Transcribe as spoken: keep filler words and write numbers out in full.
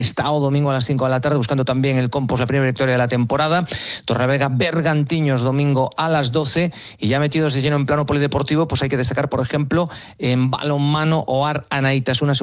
Estao domingo a las cinco de la tarde, buscando también el Compos, la primera victoria de la temporada. Torrelavega Bergantiños domingo a las doce. Y ya metidos de lleno en plano polideportivo, pues hay que destacar, por ejemplo, en balonmano Oar Anaitasuna